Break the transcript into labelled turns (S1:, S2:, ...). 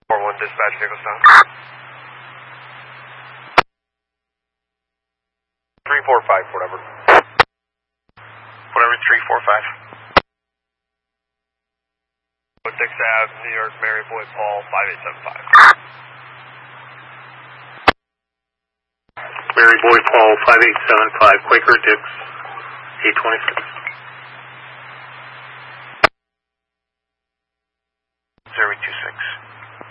S1: 4-1 dispatch, vehicle sound. 345, whatever.
S2: Whatever, 345.
S1: 6 Ave, New York, Mary Boyd Paul, 5875.
S2: Mary Boyd Paul, 5875, Quaker Dix, 826. 026.